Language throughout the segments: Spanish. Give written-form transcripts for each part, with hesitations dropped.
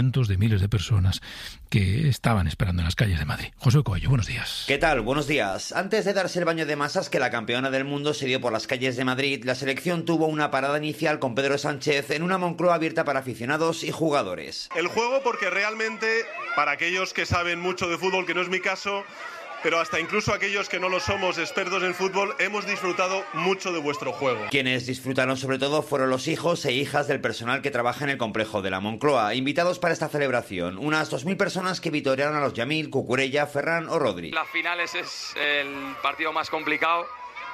cientos de miles de personas que estaban esperando en las calles de Madrid. José Coello, buenos días. ¿Qué tal? Buenos días. Antes de darse el baño de masas que la campeona del mundo se dio por las calles de Madrid, la selección tuvo una parada inicial con Pedro Sánchez en una Moncloa abierta para aficionados y jugadores. El juego, porque realmente, para aquellos que saben mucho de fútbol, que no es mi caso, pero hasta incluso aquellos que no lo somos expertos en fútbol, hemos disfrutado mucho de vuestro juego. Quienes disfrutaron sobre todo fueron los hijos e hijas del personal que trabaja en el complejo de la Moncloa, invitados para esta celebración. Unas 2.000 personas que vitorearon a los Yamil, Cucurella, Ferran o Rodri. Las finales es el partido más complicado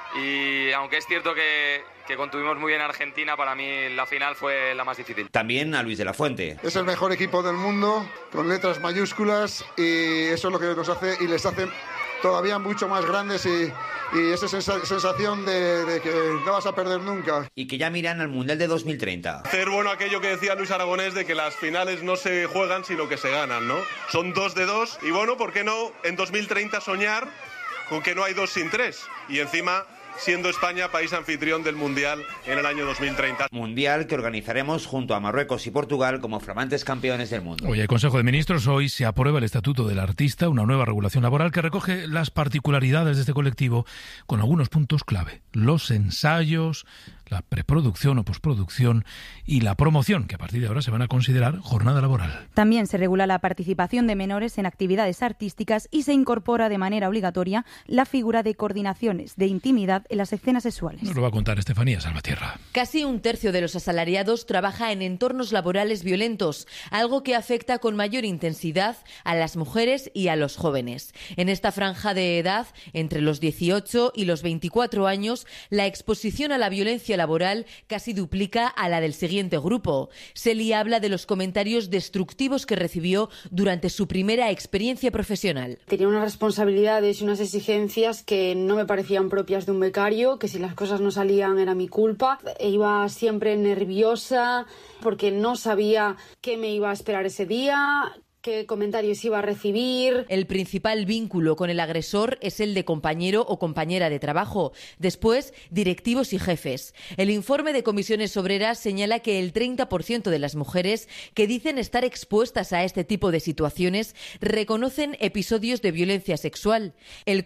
y aunque es cierto que contuvimos muy bien a Argentina, para mí la final fue la más difícil. También a Luis de la Fuente. Es el mejor equipo del mundo, con letras mayúsculas, y eso es lo que nos hace y les hace todavía mucho más grandes y esa sensación de que no vas a perder nunca. Y que ya miran al Mundial de 2030. Hacer bueno aquello que decía Luis Aragonés de que las finales no se juegan sino que se ganan, ¿no? Son 2 de 2 y bueno, ¿por qué no en 2030 soñar con que no hay 2 sin 3? Y encima, siendo España país anfitrión del Mundial en el año 2030. Mundial que organizaremos junto a Marruecos y Portugal como flamantes campeones del mundo. Hoy el Consejo de Ministros, hoy se aprueba el Estatuto del Artista, una nueva regulación laboral que recoge las particularidades de este colectivo con algunos puntos clave. Los ensayos, la preproducción o postproducción y la promoción, que a partir de ahora se van a considerar jornada laboral. También se regula la participación de menores en actividades artísticas y se incorpora de manera obligatoria la figura de coordinaciones de intimidad en las escenas sexuales. Nos lo va a contar Estefanía Salvatierra. Casi un tercio de los asalariados trabaja en entornos laborales violentos, algo que afecta con mayor intensidad a las mujeres y a los jóvenes. En esta franja de edad, entre los 18 y los 24 años, la exposición a la violencia laboral casi duplica a la del siguiente grupo. Celi habla de los comentarios destructivos que recibió durante su primera experiencia profesional. Tenía unas responsabilidades y unas exigencias que no me parecían propias de un becario, que si las cosas no salían era mi culpa. Iba siempre nerviosa porque no sabía qué me iba a esperar ese día, qué comentarios iba a recibir. El principal vínculo con el agresor es el de compañero o compañera de trabajo. Después, directivos y jefes. El informe de Comisiones Obreras señala que el 30% de las mujeres que dicen estar expuestas a este tipo de situaciones reconocen episodios de violencia sexual. El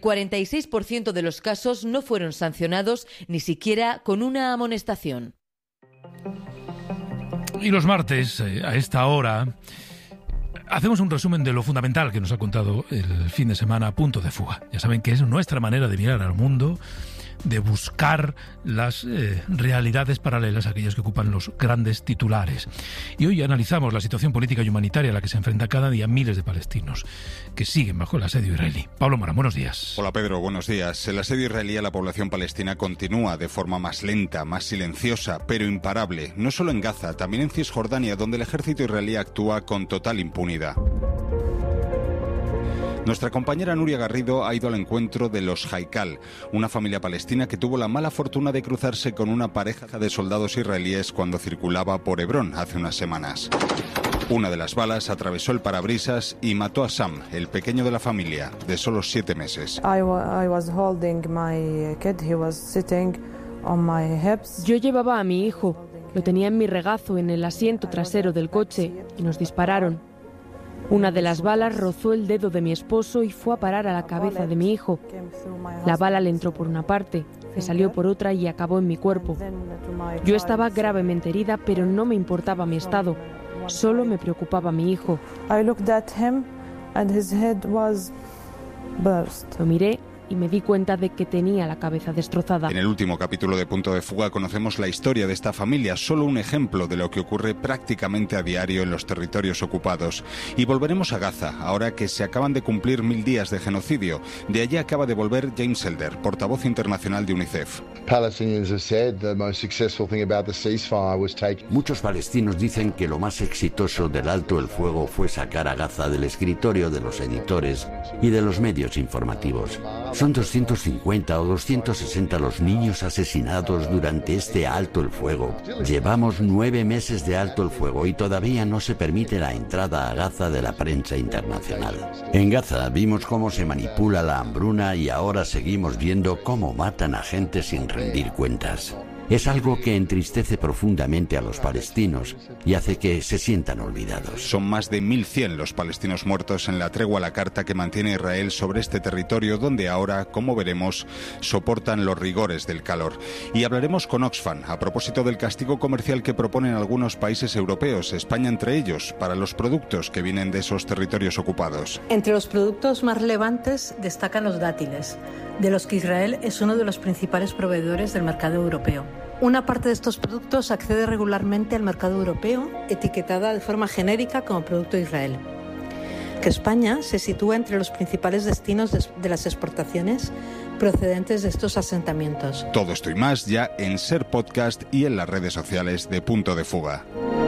46% de los casos no fueron sancionados ni siquiera con una amonestación. Y los martes, a esta hora, hacemos un resumen de lo fundamental que nos ha contado el fin de semana Punto de Fuga. Ya saben que es nuestra manera de mirar al mundo, de buscar las realidades paralelas a aquellas que ocupan los grandes titulares. Y hoy analizamos la situación política y humanitaria a la que se enfrenta cada día miles de palestinos que siguen bajo el asedio israelí. Pablo Morán, buenos días. Hola Pedro, buenos días. El asedio israelí a la población palestina continúa de forma más lenta, más silenciosa, pero imparable. No solo en Gaza, también en Cisjordania, donde el ejército israelí actúa con total impunidad. Nuestra compañera Nuria Garrido ha ido al encuentro de los Haikal, una familia palestina que tuvo la mala fortuna de cruzarse con una pareja de soldados israelíes cuando circulaba por Hebrón hace unas semanas. Una de las balas atravesó el parabrisas y mató a Sam, el pequeño de la familia, de solo 7 meses. Yo llevaba a mi hijo, lo tenía en mi regazo en el asiento trasero del coche y nos dispararon. Una de las balas rozó el dedo de mi esposo y fue a parar a la cabeza de mi hijo. La bala le entró por una parte, le salió por otra y acabó en mi cuerpo. Yo estaba gravemente herida, pero no me importaba mi estado. Solo me preocupaba mi hijo. Lo miré y me di cuenta de que tenía la cabeza destrozada. En el último capítulo de Punto de Fuga conocemos la historia de esta familia, solo un ejemplo de lo que ocurre prácticamente a diario en los territorios ocupados. Y volveremos a Gaza, ahora que se acaban de cumplir 1000 días de genocidio. De allí acaba de volver James Elder, portavoz internacional de UNICEF. Muchos palestinos dicen que lo más exitoso del alto el fuego fue sacar a Gaza del escritorio de los editores y de los medios informativos. Son 250 o 260 los niños asesinados durante este alto el fuego. Llevamos 9 meses de alto el fuego y todavía no se permite la entrada a Gaza de la prensa internacional. En Gaza vimos cómo se manipula la hambruna y ahora seguimos viendo cómo matan a gente sin rendir cuentas. es algo que entristece profundamente a los palestinos y hace que se sientan olvidados. Son más de 1.100 los palestinos muertos en la tregua a la carta que mantiene Israel sobre este territorio, donde ahora, como veremos, soportan los rigores del calor. Y hablaremos con Oxfam a propósito del castigo comercial que proponen algunos países europeos, España entre ellos, para los productos que vienen de esos territorios ocupados. Entre los productos más relevantes destacan los dátiles, de los que Israel es uno de los principales proveedores del mercado europeo. Una parte de estos productos accede regularmente al mercado europeo, etiquetada de forma genérica como producto de Israel. Que España se sitúa entre los principales destinos de las exportaciones procedentes de estos asentamientos. Todo esto y más ya en Ser Podcast y en las redes sociales de Punto de Fuga.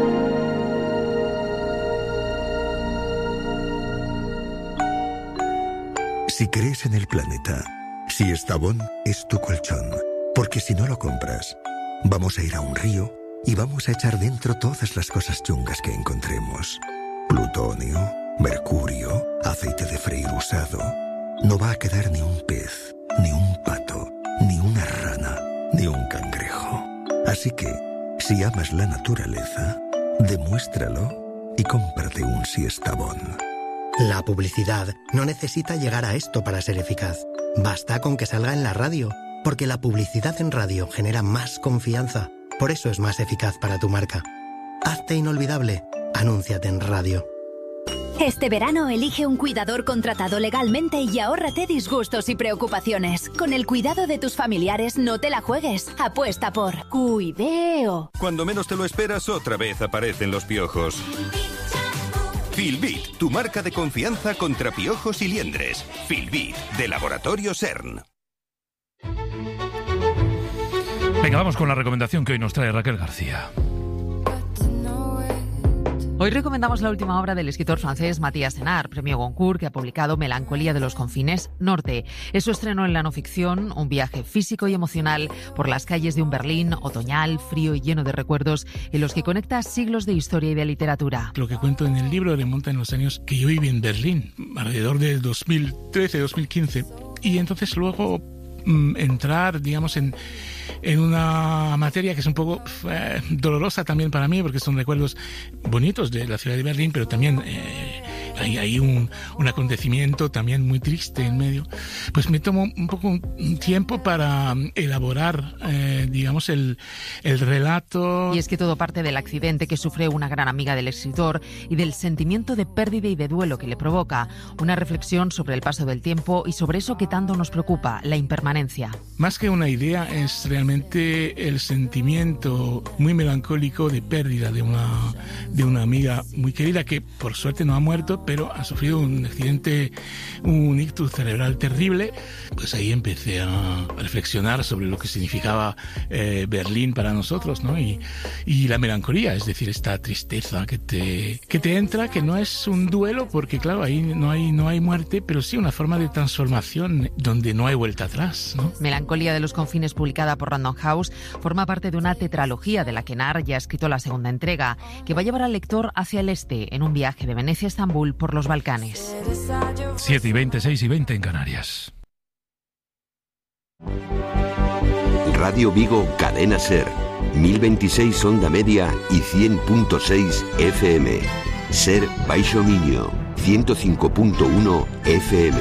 Si crees en el planeta, Siestabón es tu colchón, porque si no lo compras, vamos a ir a un río y vamos a echar dentro todas las cosas chungas que encontremos. Plutonio, mercurio, aceite de freír usado. No va a quedar ni un pez, ni un pato, ni una rana, ni un cangrejo. Así que, si amas la naturaleza, demuéstralo y cómprate un Siestabón. La publicidad no necesita llegar a esto para ser eficaz. Basta con que salga en la radio, porque la publicidad en radio genera más confianza. Por eso es más eficaz para tu marca. Hazte inolvidable. Anúnciate en radio. Este verano elige un cuidador contratado legalmente y ahórrate disgustos y preocupaciones. Con el cuidado de tus familiares no te la juegues. Apuesta por Cuideo. Cuando menos te lo esperas, otra vez aparecen los piojos. Filbit, tu marca de confianza contra piojos y liendres. Filbit, de Laboratorio CERN. Venga, vamos con la recomendación que hoy nos trae Raquel García. Hoy recomendamos la última obra del escritor francés Matías Senard, premio Goncourt, que ha publicado Melancolía de los confines norte. Es su estreno en la no ficción, un viaje físico y emocional por las calles de un Berlín otoñal, frío y lleno de recuerdos, en los que conecta siglos de historia y de literatura. Lo que cuento en el libro remonta en los años que yo viví en Berlín, alrededor de 2013-2015, y entonces luego entrar, digamos, en una materia que es un poco dolorosa también para mí, porque son recuerdos bonitos de la ciudad de Berlín, pero también hay un acontecimiento también muy triste en medio. Pues me tomo un poco un tiempo para elaborar, digamos, el relato. Y es que todo parte del accidente que sufre una gran amiga del escritor y del sentimiento de pérdida y de duelo que le provoca. Una reflexión sobre el paso del tiempo y sobre eso que tanto nos preocupa, la impermanencia. Más que una idea, es realmente el sentimiento muy melancólico de pérdida de una amiga muy querida que por suerte no ha muerto, pero ha sufrido un accidente, un ictus cerebral terrible. Pues ahí empecé a reflexionar sobre lo que significaba Berlín para nosotros, ¿no? Y la melancolía, es decir, esta tristeza que te entra, que no es un duelo, porque claro, ahí no hay muerte, pero sí una forma de transformación donde no hay vuelta atrás, ¿no? Melancolía de los confines, publicada por Random House, forma parte de una tetralogía de la que Senard ya ha escrito la segunda entrega, que va a llevar al lector hacia el este en un viaje de Venecia a Estambul por los Balcanes. 7:20, 6:20 en Canarias. Radio Vigo, Cadena Ser, 1026 onda media y 100.6 FM. Ser Baixo Miño, 105.1 FM.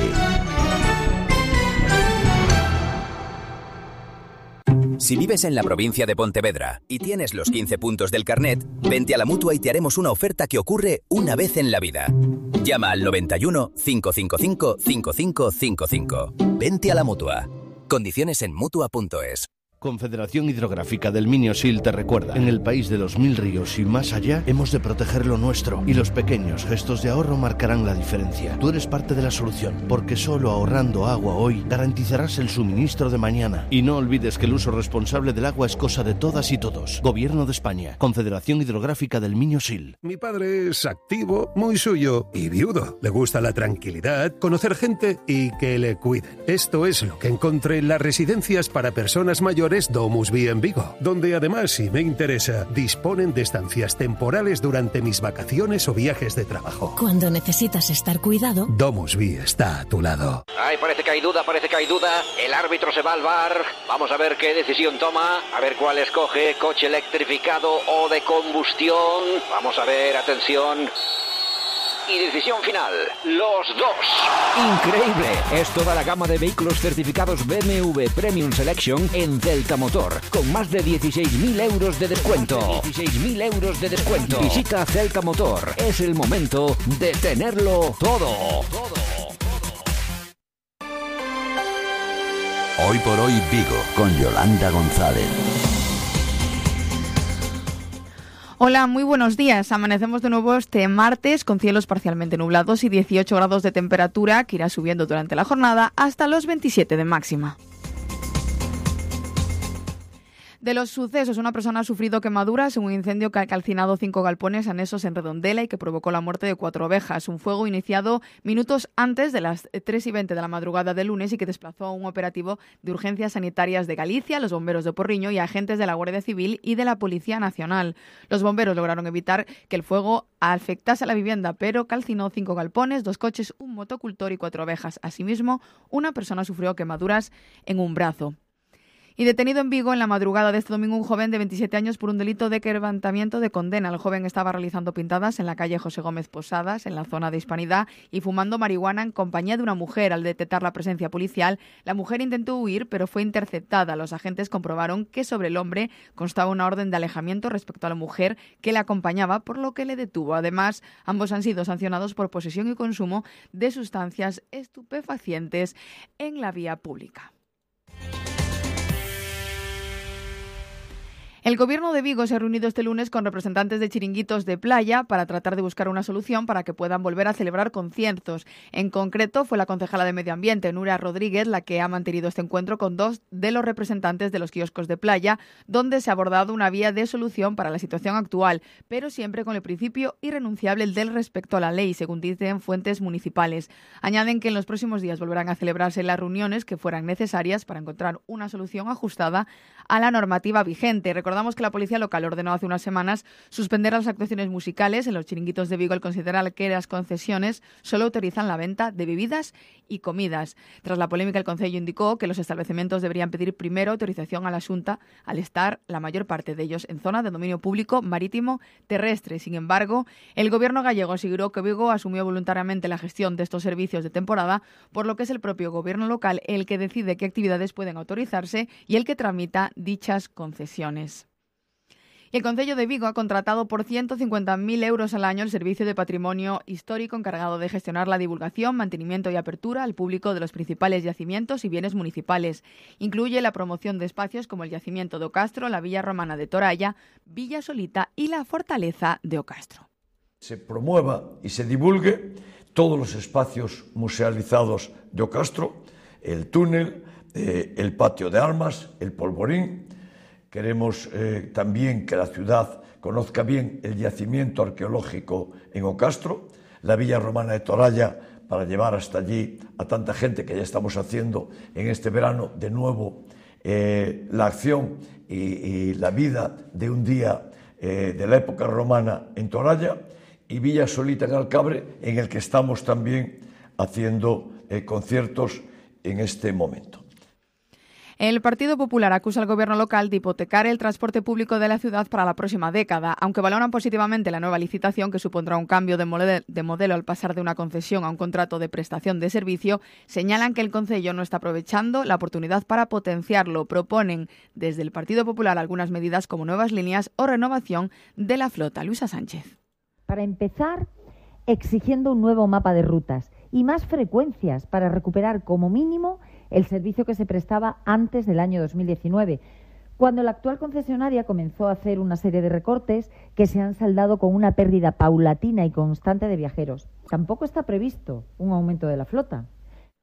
Si vives en la provincia de Pontevedra y tienes los 15 puntos del carnet, vente a la Mutua y te haremos una oferta que ocurre una vez en la vida. Llama al 91 555 5555. Vente a la Mutua. Condiciones en Mutua.es. Confederación Hidrográfica del Minio-Sil te recuerda: en el país de los 1000 ríos y más allá, hemos de proteger lo nuestro, y los pequeños gestos de ahorro marcarán la diferencia. Tú eres parte de la solución, porque solo ahorrando agua hoy garantizarás el suministro de mañana. Y no olvides que el uso responsable del agua es cosa de todas y todos. Gobierno de España. Confederación Hidrográfica del Minio-Sil. Mi padre es activo, muy suyo y viudo. Le gusta la tranquilidad, conocer gente y que le cuiden. Esto es lo que encontré en las residencias para personas mayores es Domus Vie en Vigo, donde además, si me interesa, disponen de estancias temporales durante mis vacaciones o viajes de trabajo. Cuando necesitas estar cuidado, Domus Vie está a tu lado. Ay, parece que hay duda. El árbitro se va al VAR. Vamos a ver qué decisión toma, a ver cuál escoge, coche electrificado o de combustión. Vamos a ver, atención. Y decisión final, los dos. Increíble, es toda la gama de vehículos certificados BMW Premium Selection en Celta Motor, con más de 16.000 euros de descuento. 16.000 euros de descuento. Visita Celta Motor, es el momento de tenerlo todo. Hoy por hoy Vigo, con Yolanda González. Hola, muy buenos días. Amanecemos de nuevo este martes con cielos parcialmente nublados y 18 grados de temperatura que irá subiendo durante la jornada hasta los 27 de máxima. De los sucesos, una persona ha sufrido quemaduras en un incendio que ha calcinado 5 galpones anesos en Redondela y que provocó la muerte de 4 ovejas. Un fuego iniciado minutos antes de las 3:20 de la madrugada del lunes y que desplazó a un operativo de urgencias sanitarias de Galicia, los bomberos de Porriño y agentes de la Guardia Civil y de la Policía Nacional. Los bomberos lograron evitar que el fuego afectase a la vivienda, pero calcinó 5 galpones, 2 coches, un motocultor y 4 ovejas. Asimismo, una persona sufrió quemaduras en un brazo. Y detenido en Vigo en la madrugada de este domingo un joven de 27 años por un delito de quebrantamiento de condena. El joven estaba realizando pintadas en la calle José Gómez Posadas, en la zona de Hispanidad, y fumando marihuana en compañía de una mujer. Al detectar la presencia policial, la mujer intentó huir, pero fue interceptada. Los agentes comprobaron que sobre el hombre constaba una orden de alejamiento respecto a la mujer que le acompañaba, por lo que le detuvo. Además, ambos han sido sancionados por posesión y consumo de sustancias estupefacientes en la vía pública. El Gobierno de Vigo se ha reunido este lunes con representantes de chiringuitos de playa para tratar de buscar una solución para que puedan volver a celebrar conciertos. En concreto, fue la concejala de Medio Ambiente, Nuria Rodríguez, la que ha mantenido este encuentro con 2 de los representantes de los kioscos de playa, donde se ha abordado una vía de solución para la situación actual, pero siempre con el principio irrenunciable del respeto a la ley, según dicen fuentes municipales. Añaden que en los próximos días volverán a celebrarse las reuniones que fueran necesarias para encontrar una solución ajustada a la normativa vigente. Recordamos que la policía local ordenó hace unas semanas suspender las actuaciones musicales en los chiringuitos de Vigo al considerar que las concesiones solo autorizan la venta de bebidas y comidas. Tras la polémica, el Concello indicó que los establecimientos deberían pedir primero autorización a la Xunta al estar la mayor parte de ellos en zona de dominio público marítimo terrestre. Sin embargo, el Gobierno gallego aseguró que Vigo asumió voluntariamente la gestión de estos servicios de temporada, por lo que es el propio Gobierno local el que decide qué actividades pueden autorizarse y el que tramita dichas concesiones. El Concello de Vigo ha contratado por 150.000 euros al año el Servicio de Patrimonio Histórico encargado de gestionar la divulgación, mantenimiento y apertura al público de los principales yacimientos y bienes municipales. Incluye la promoción de espacios como el Yacimiento de Ocastro, la Villa Romana de Toralla, Villa Solita y la Fortaleza de Ocastro. Se promueva y se divulgue todos los espacios musealizados de Ocastro, el túnel, el patio de armas, el polvorín. Queremos también que la ciudad conozca bien el yacimiento arqueológico en Ocastro, la Villa Romana de Toralla, para llevar hasta allí a tanta gente que ya estamos haciendo en este verano de nuevo la acción y la vida de un día de la época romana en Toralla, y Villa Solita en Alcabre, en el que estamos también haciendo conciertos en este momento. El Partido Popular acusa al Gobierno local de hipotecar el transporte público de la ciudad para la próxima década. Aunque valoran positivamente la nueva licitación, que supondrá un cambio de modelo al pasar de una concesión a un contrato de prestación de servicio, señalan que el Concello no está aprovechando la oportunidad para potenciarlo. Proponen desde el Partido Popular algunas medidas como nuevas líneas o renovación de la flota. Luisa Sánchez. Para empezar, exigiendo un nuevo mapa de rutas y más frecuencias para recuperar como mínimo el servicio que se prestaba antes del año 2019, cuando la actual concesionaria comenzó a hacer una serie de recortes que se han saldado con una pérdida paulatina y constante de viajeros. Tampoco está previsto un aumento de la flota.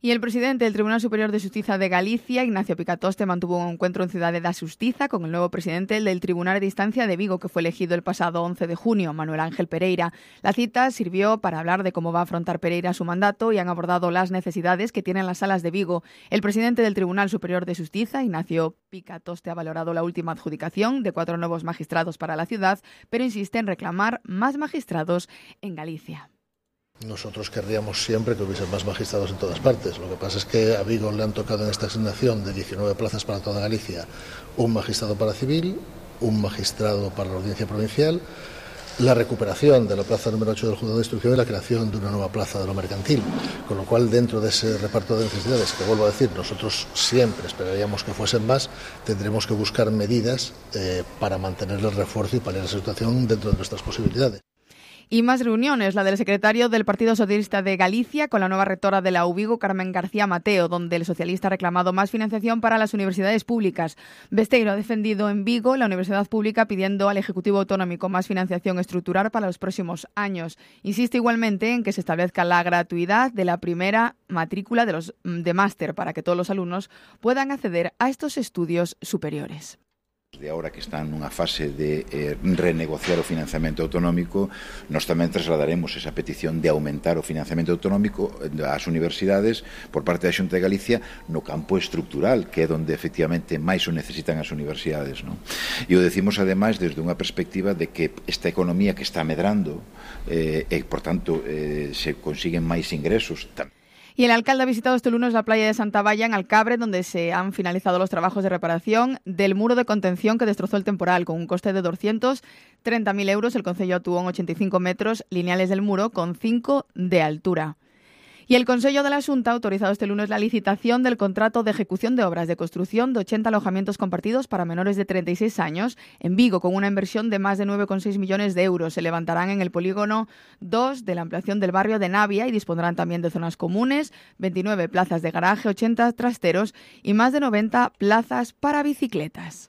Y el presidente del Tribunal Superior de Justicia de Galicia, Ignacio Picatoste, mantuvo un encuentro en Cidade da Xustiza con el nuevo presidente del Tribunal de Instancia de Vigo, que fue elegido el pasado 11 de junio, Manuel Ángel Pereira. La cita sirvió para hablar de cómo va a afrontar Pereira su mandato y han abordado las necesidades que tienen las salas de Vigo. El presidente del Tribunal Superior de Justicia, Ignacio Picatoste, ha valorado la última adjudicación de 4 nuevos magistrados para la ciudad, pero insiste en reclamar más magistrados en Galicia. Nosotros querríamos siempre que hubiesen más magistrados en todas partes. Lo que pasa es que a Vigo le han tocado en esta asignación de 19 plazas para toda Galicia un magistrado para civil, un magistrado para la audiencia provincial, la recuperación de la plaza número 8 del juzgado de instrucción y la creación de una nueva plaza de lo mercantil. Con lo cual, dentro de ese reparto de necesidades, que vuelvo a decir, nosotros siempre esperaríamos que fuesen más, tendremos que buscar medidas para mantener el refuerzo y paliar la situación dentro de nuestras posibilidades. Y más reuniones, la del secretario del Partido Socialista de Galicia con la nueva rectora de la UVigo, Carmen García Mateo, donde el socialista ha reclamado más financiación para las universidades públicas. Besteiro ha defendido en Vigo la universidad pública pidiendo al Ejecutivo Autonómico más financiación estructural para los próximos años. Insiste igualmente en que se establezca la gratuidad de la primera matrícula de máster para que todos los alumnos puedan acceder a estos estudios superiores. De ahora que están nunha fase de renegociar o financiamento autonómico, nós tamén trasladaremos esa petición de aumentar o financiamento autonómico ás universidades por parte da Xunta de Galicia no campo estructural, que é onde efectivamente máis o necesitan as universidades, non? E o decimos ademais desde unha perspectiva de que esta economía que está medrando e por tanto se consiguen máis ingresos tamén. Y el alcalde ha visitado este lunes la playa de Santa Valla en Alcabre, donde se han finalizado los trabajos de reparación del muro de contención que destrozó el temporal, con un coste de 230.000 euros. El concello actuó en 85 metros lineales del muro, con 5 de altura. Y el Consello de la Xunta ha autorizado este lunes la licitación del contrato de ejecución de obras de construcción de 80 alojamientos compartidos para menores de 36 años en Vigo, con una inversión de más de 9,6 millones de euros. Se levantarán en el polígono 2 de la ampliación del barrio de Navia y dispondrán también de zonas comunes, 29 plazas de garaje, 80 trasteros y más de 90 plazas para bicicletas.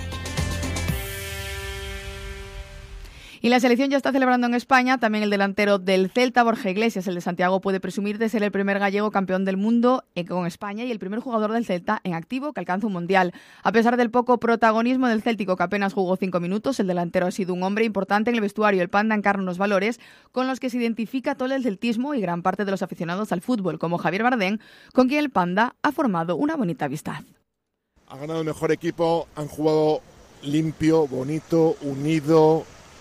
Y la selección ya está celebrando en España. También el delantero del Celta, Borja Iglesias, el de Santiago, puede presumir de ser el primer gallego campeón del mundo con España y el primer jugador del Celta en activo que alcanza un mundial. A pesar del poco protagonismo del Céltico, que apenas jugó 5 minutos, el delantero ha sido un hombre importante en el vestuario. El Panda encarna unos valores con los que se identifica todo el celtismo y gran parte de los aficionados al fútbol, como Javier Bardén, con quien el Panda ha formado una bonita amistad. Ha ganado el mejor equipo, han jugado limpio, bonito, unido,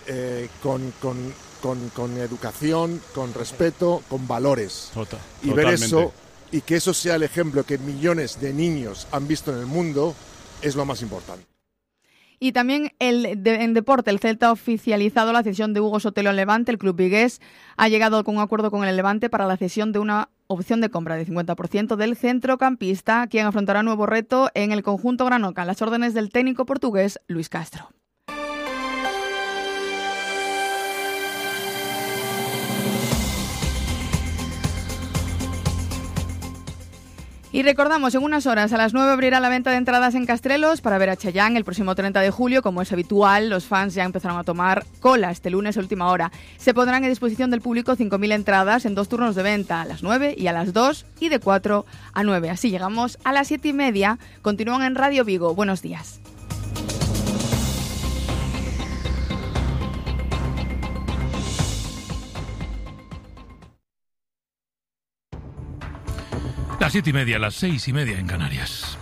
con educación, con respeto, con valores. Y ver eso, y que eso sea el ejemplo que millones de niños han visto en el mundo, es lo más importante. Y también en deporte, el Celta ha oficializado la cesión de Hugo Sotelo al Levante. El club vigués ha llegado con un acuerdo con el Levante para la cesión de una opción de compra de 50% del centrocampista, quien afrontará un nuevo reto en el conjunto granoca, a las órdenes del técnico portugués Luis Castro. Y recordamos, en unas horas, a las 9 abrirá la venta de entradas en Castrelos para ver a Chayanne el próximo 30 de julio. Como es habitual, los fans ya empezaron a tomar cola este lunes a última hora. Se pondrán a disposición del público 5.000 entradas en 2 turnos de venta, a las 9 y a las 2 y de 4 a 9. Así llegamos a las 7:30. Continúan en Radio Vigo. Buenos días. Las 7:30, las 6:30 en Canarias.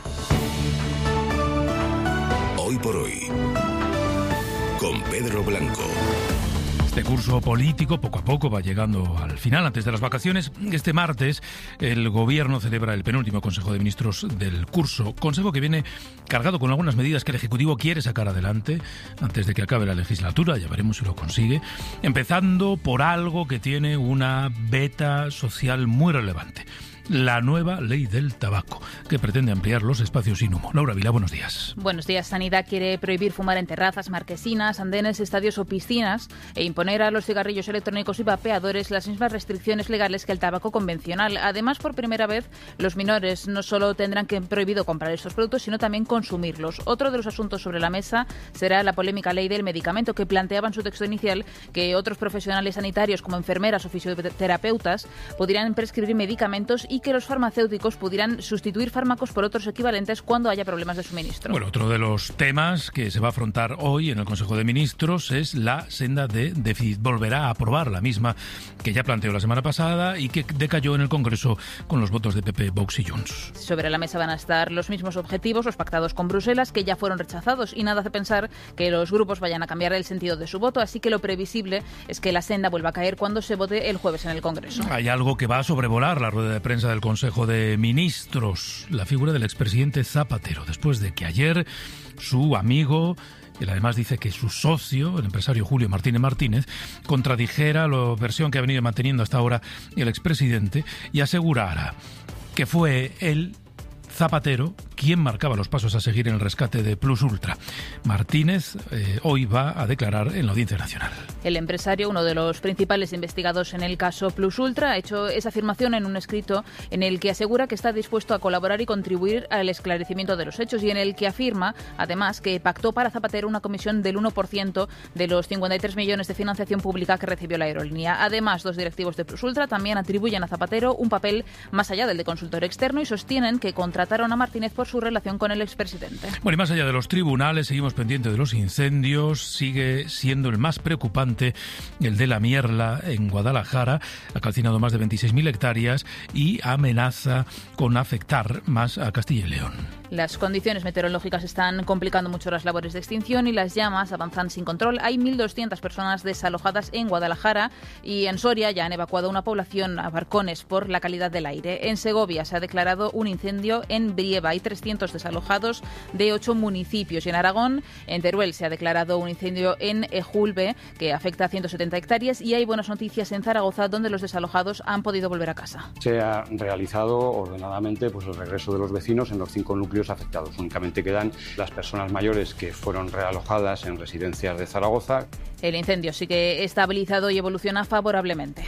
Hoy por hoy, con Pedro Blanco. Este curso político poco a poco va llegando al final, antes de las vacaciones. Este martes el Gobierno celebra el penúltimo Consejo de Ministros del curso. Consejo que viene cargado con algunas medidas que el Ejecutivo quiere sacar adelante antes de que acabe la legislatura. Ya veremos si lo consigue. Empezando por algo que tiene una beta social muy relevante. La nueva ley del tabaco, que pretende ampliar los espacios sin humo. Laura Vila, buenos días. Buenos días. Sanidad quiere prohibir fumar en terrazas, marquesinas, andenes, estadios o piscinas e imponer a los cigarrillos electrónicos y vapeadores las mismas restricciones legales que el tabaco convencional. Además, por primera vez, los menores no solo tendrán que prohibido comprar estos productos, sino también consumirlos. Otro de los asuntos sobre la mesa será la polémica ley del medicamento, que planteaba en su texto inicial que otros profesionales sanitarios, como enfermeras o fisioterapeutas, podrían prescribir medicamentos y que los farmacéuticos pudieran sustituir fármacos por otros equivalentes cuando haya problemas de suministro. Bueno, otro de los temas que se va a afrontar hoy en el Consejo de Ministros es la senda de déficit. Volverá a aprobar la misma que ya planteó la semana pasada y que decayó en el Congreso con los votos de PP, Vox y Junts. Sobre la mesa van a estar los mismos objetivos, los pactados con Bruselas, que ya fueron rechazados, y nada hace pensar que los grupos vayan a cambiar el sentido de su voto, así que lo previsible es que la senda vuelva a caer cuando se vote el jueves en el Congreso. Hay algo que va a sobrevolar la rueda de prensa del Consejo de Ministros, la figura del expresidente Zapatero, después de que ayer su amigo, él además dice que su socio, el empresario Julio Martínez Martínez, contradijera la versión que ha venido manteniendo hasta ahora el expresidente y asegurara que fue él, Zapatero, quien marcaba los pasos a seguir en el rescate de Plus Ultra. Martínez hoy va a declarar en la Audiencia Nacional. El empresario, uno de los principales investigados en el caso Plus Ultra, ha hecho esa afirmación en un escrito en el que asegura que está dispuesto a colaborar y contribuir al esclarecimiento de los hechos, y en el que afirma, además, que pactó para Zapatero una comisión del 1% de los 53 millones de financiación pública que recibió la aerolínea. Además, dos directivos de Plus Ultra también atribuyen a Zapatero un papel más allá del de consultor externo y sostienen que contrataron a Martínez por su relación con el expresidente. Bueno, y más allá de los tribunales, seguimos pendientes de los incendios. Sigue siendo el más preocupante el de la Mierla en Guadalajara. Ha calcinado más de 26.000 hectáreas y amenaza con afectar más a Castilla y León. Las condiciones meteorológicas están complicando mucho las labores de extinción y las llamas avanzan sin control. Hay 1.200 personas desalojadas en Guadalajara, y en Soria ya han evacuado una población a barcones por la calidad del aire. En Segovia se ha declarado un incendio en Brieva. Hay 300 desalojados de 8 municipios. Y en Aragón, en Teruel, se ha declarado un incendio en Ejulbe que afecta a 170 hectáreas. Y hay buenas noticias en Zaragoza, donde los desalojados han podido volver a casa. Se ha realizado ordenadamente el regreso de los vecinos en los 5 núcleos afectados. Únicamente quedan las personas mayores que fueron realojadas en residencias de Zaragoza. El incendio sigue estabilizado y evoluciona favorablemente.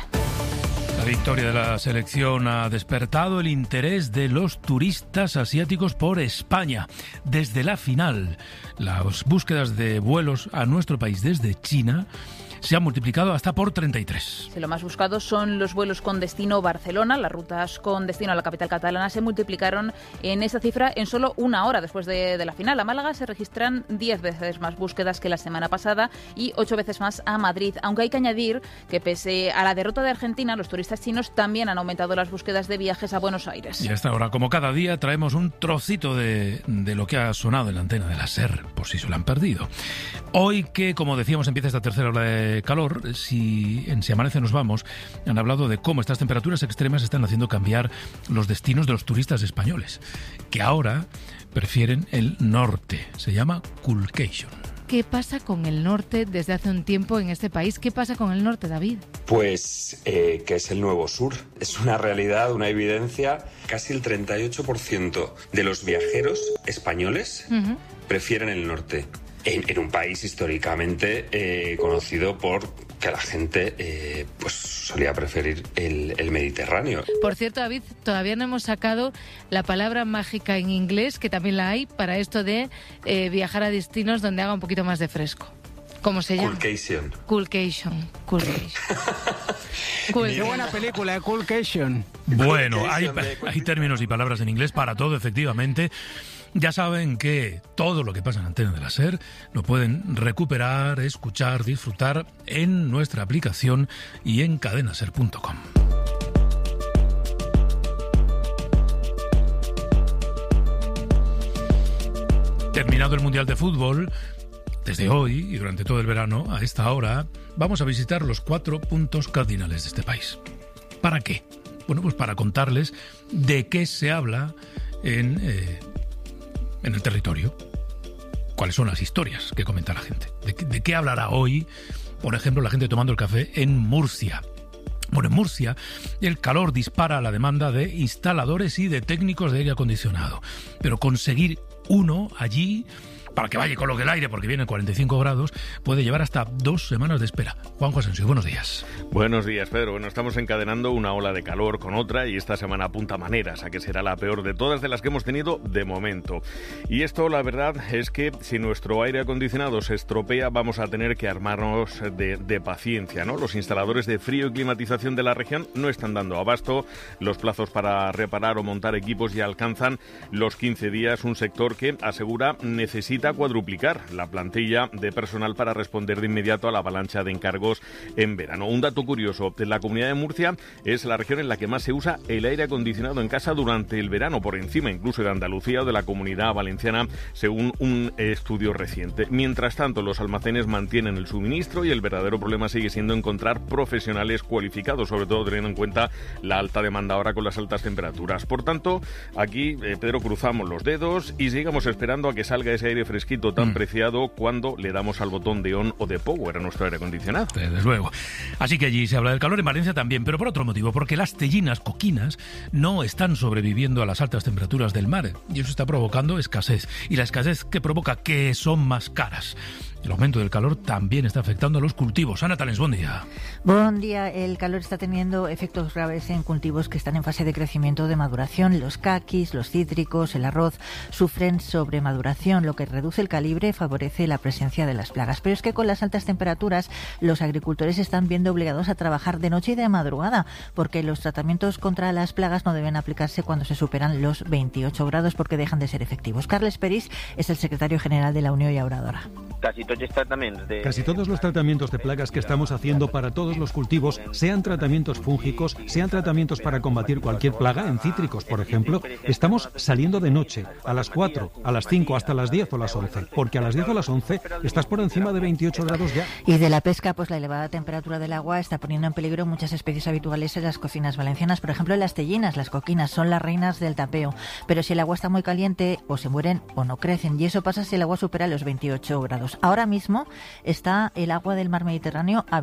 La victoria de la selección ha despertado el interés de los turistas asiáticos por España. Desde la final, las búsquedas de vuelos a nuestro país desde China se han multiplicado hasta por 33. Lo más buscado son los vuelos con destino Barcelona. Las rutas con destino a la capital catalana se multiplicaron en esa cifra en solo una hora después de la final. A Málaga se registran 10 veces más búsquedas que la semana pasada y 8 veces más a Madrid. Aunque hay que añadir que pese a la derrota de Argentina, los turistas chinos también han aumentado las búsquedas de viajes a Buenos Aires. Y a esta hora, como cada día, traemos un trocito de lo que ha sonado en la antena de la SER, por si se lo han perdido. Hoy que, como decíamos, empieza esta tercera hora de calor, si amanece nos vamos, han hablado de cómo estas temperaturas extremas están haciendo cambiar los destinos de los turistas españoles, que ahora prefieren el norte. Se llama Coolcation. ¿Qué pasa con el norte desde hace un tiempo en este país? ¿Qué pasa con el norte, David? Pues que es el nuevo sur. Es una realidad, una evidencia. Casi el 38% de los viajeros españoles prefieren el norte. En un país históricamente conocido por que la gente solía preferir el Mediterráneo. Por cierto, David, todavía no hemos sacado la palabra mágica en inglés, que también la hay, para esto de viajar a destinos donde haga un poquito más de fresco. ¿Cómo se llama? Coolcation. Coolcation. Qué buena película, Coolcation. Bueno, hay términos y palabras en inglés para todo, efectivamente. Ya saben que todo lo que pasa en Antena de la SER lo pueden recuperar, escuchar, disfrutar en nuestra aplicación y en cadenaser.com. Terminado el Mundial de Fútbol, desde hoy y durante todo el verano, a esta hora, vamos a visitar los 4 puntos cardinales de este país. ¿Para qué? Bueno, pues para contarles de qué se habla en el territorio. ¿Cuáles son las historias que comenta la gente? ¿De qué hablará hoy, por ejemplo, la gente tomando el café en Murcia? Bueno, en Murcia el calor dispara la demanda de instaladores y de técnicos de aire acondicionado. Pero conseguir uno allí para que vaya y coloque el aire porque viene 45 grados, puede llevar hasta 2 semanas de espera. Juanjo Asensio, buenos días. Buenos días, Pedro. Bueno, estamos encadenando una ola de calor con otra y esta semana apunta maneras a que será la peor de todas de las que hemos tenido de momento. Y esto, la verdad, es que si nuestro aire acondicionado se estropea, vamos a tener que armarnos de paciencia, ¿no? Los instaladores de frío y climatización de la región no están dando abasto. Los plazos para reparar o montar equipos ya alcanzan los 15 días, un sector que asegura necesita cuadruplicar la plantilla de personal para responder de inmediato a la avalancha de encargos en verano. Un dato curioso, la Comunidad de Murcia es la región en la que más se usa el aire acondicionado en casa durante el verano, por encima incluso de Andalucía o de la Comunidad Valenciana, según un estudio reciente. Mientras tanto, los almacenes mantienen el suministro y el verdadero problema sigue siendo encontrar profesionales cualificados, sobre todo teniendo en cuenta la alta demanda ahora con las altas temperaturas. Por tanto, aquí, Pedro, cruzamos los dedos y sigamos esperando a que salga ese aire fresquito tan preciado cuando le damos al botón de on o de power a nuestro aire acondicionado. Desde luego. Así que allí se habla del calor, en Valencia también, pero por otro motivo, porque las tellinas coquinas no están sobreviviendo a las altas temperaturas del mar y eso está provocando escasez. Y la escasez que provoca que son más caras. El aumento del calor también está afectando a los cultivos. Ana Talens, buen día. Buen día. El calor está teniendo efectos graves en cultivos que están en fase de crecimiento de maduración. Los caquis, los cítricos, el arroz sufren sobremaduración, lo que reduce el calibre y favorece la presencia de las plagas. Pero es que con las altas temperaturas los agricultores se están viendo obligados a trabajar de noche y de madrugada, porque los tratamientos contra las plagas no deben aplicarse cuando se superan los 28 grados porque dejan de ser efectivos. Carles Peris es el secretario general de la Unión Llauradora. Casi todos los tratamientos de plagas que estamos haciendo para todos los cultivos, sean tratamientos fúngicos, sean tratamientos para combatir cualquier plaga, en cítricos, por ejemplo, estamos saliendo de noche, a las 4, a las 5, hasta las 10 o las 11, porque a las 10 o las 11 estás por encima de 28 grados ya. Y de la pesca, pues la elevada temperatura del agua está poniendo en peligro muchas especies habituales en las cocinas valencianas. Por ejemplo, las tellinas, las coquinas, son las reinas del tapeo, pero si el agua está muy caliente, o se mueren o no crecen, y eso pasa si el agua supera los 28 grados. Ahora mismo está el agua del mar Mediterráneo a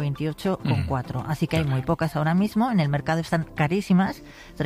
28,4, así que hay muy pocas ahora mismo. En el mercado están carísimas,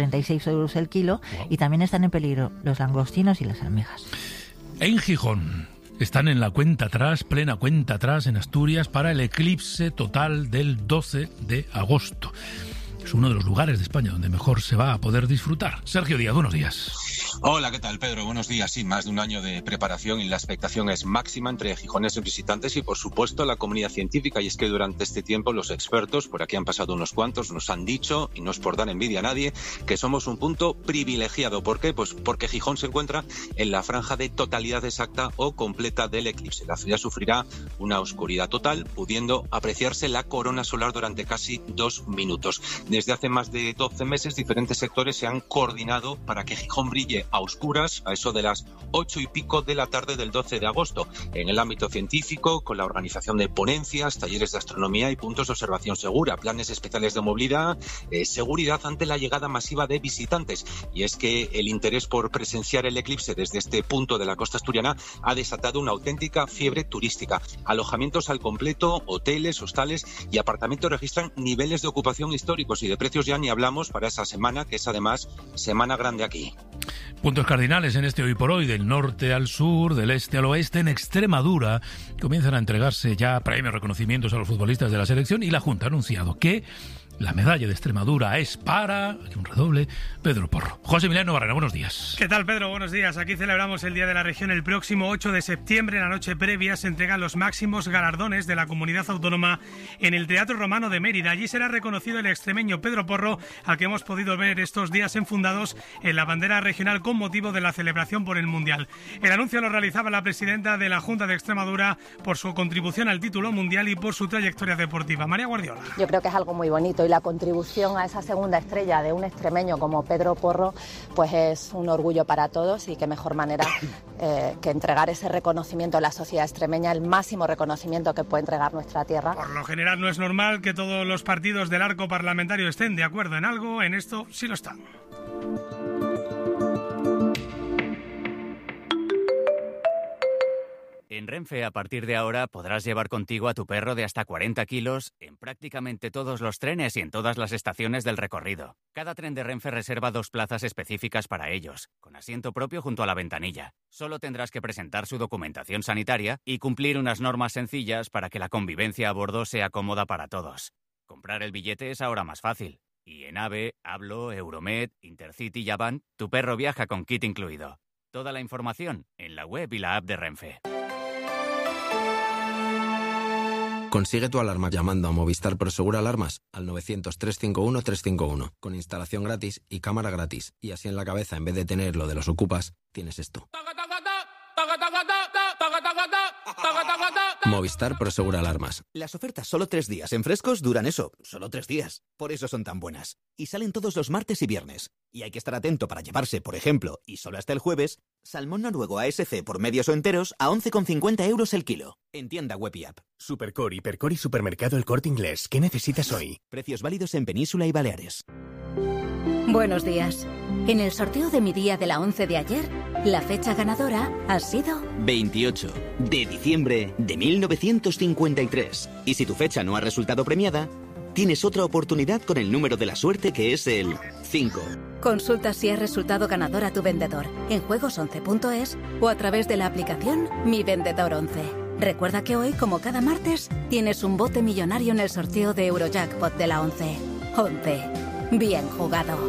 36 euros el kilo, y también están en peligro los langostinos y las almejas. En Gijón están en la cuenta atrás, plena cuenta atrás en Asturias para el eclipse total del 12 de agosto. Es uno de los lugares de España donde mejor se va a poder disfrutar. Sergio Díaz, buenos días. Hola, ¿qué tal, Pedro? Buenos días. Sí, más de un año de preparación y la expectación es máxima entre gijoneses visitantes y, por supuesto, la comunidad científica. Y es que durante este tiempo los expertos, por aquí han pasado unos cuantos, nos han dicho, y no es por dar envidia a nadie, que somos un punto privilegiado. ¿Por qué? Pues porque Gijón se encuentra en la franja de totalidad exacta o completa del eclipse. La ciudad sufrirá una oscuridad total, pudiendo apreciarse la corona solar durante casi 2 minutos. Desde hace más de 12 meses, diferentes sectores se han coordinado para que Gijón brille a oscuras a eso de las 8 y pico de la tarde del 12 de agosto. En el ámbito científico, con la organización de ponencias, talleres de astronomía y puntos de observación segura, planes especiales de movilidad, seguridad ante la llegada masiva de visitantes. Y es que el interés por presenciar el eclipse desde este punto de la costa asturiana ha desatado una auténtica fiebre turística. Alojamientos al completo, hoteles, hostales y apartamentos registran niveles de ocupación históricos, y de precios ya ni hablamos para esa semana, que es además semana grande aquí. Puntos cardinales en este Hoy por Hoy, del norte al sur, del este al oeste. En Extremadura comienzan a entregarse ya premios, reconocimientos a los futbolistas de la selección, y la Junta ha anunciado que la medalla de Extremadura es para, aquí un redoble, Pedro Porro. José Emiliano Barrera, buenos días. ¿Qué tal, Pedro? Buenos días. Aquí celebramos el Día de la Región. El próximo 8 de septiembre, en la noche previa, se entregan los máximos galardones de la comunidad autónoma en el Teatro Romano de Mérida. Allí será reconocido el extremeño Pedro Porro, al que hemos podido ver estos días enfundados en la bandera regional con motivo de la celebración por el Mundial. El anuncio lo realizaba la presidenta de la Junta de Extremadura por su contribución al título mundial y por su trayectoria deportiva. María Guardiola. Yo creo que es algo muy bonito, y la contribución a esa segunda estrella de un extremeño como Pedro Porro pues es un orgullo para todos, y qué mejor manera que entregar ese reconocimiento a la sociedad extremeña, el máximo reconocimiento que puede entregar nuestra tierra. Por lo general no es normal que todos los partidos del arco parlamentario estén de acuerdo en algo. En esto sí lo están. En En Renfe, a partir de ahora, podrás llevar contigo a tu perro de hasta 40 kilos en prácticamente todos los trenes y en todas las estaciones del recorrido. Cada tren de Renfe reserva 2 plazas específicas para ellos, con asiento propio junto a la ventanilla. Solo tendrás que presentar su documentación sanitaria y cumplir unas normas sencillas para que la convivencia a bordo sea cómoda para todos. Comprar el billete es ahora más fácil. Y en AVE, Hablo, Euromed, Intercity y Avant, tu perro viaja con kit incluido. Toda la información en la web y la app de Renfe. Consigue tu alarma llamando a Movistar Prosegur Alarmas al 900-351-351, con instalación gratis y cámara gratis. Y así en la cabeza, en vez de tener lo de los ocupas, tienes esto. Movistar Prosegur Alarmas. Las ofertas solo 3 días en Frescos duran eso, solo 3 días. Por eso son tan buenas. Y salen todos los martes y viernes. Y hay que estar atento para llevarse, por ejemplo, y solo hasta el jueves, salmón noruego ASC por medios o enteros a 11,50 € el kilo. En tienda web y app. Supercore, Hipercore y Supermercado El Corte Inglés. ¿Qué necesitas hoy? Precios válidos en Península y Baleares. Buenos días. En el sorteo de mi día de la 11 de ayer, la fecha ganadora ha sido 28 de diciembre de 1953. Y si tu fecha no ha resultado premiada, tienes otra oportunidad con el número de la suerte, que es el 5. Consulta si has resultado ganador a tu vendedor en juegos11.es o a través de la aplicación Mi Vendedor 11. Recuerda que hoy, como cada martes, tienes un bote millonario en el sorteo de Eurojackpot de la 11. 11. Bien jugado.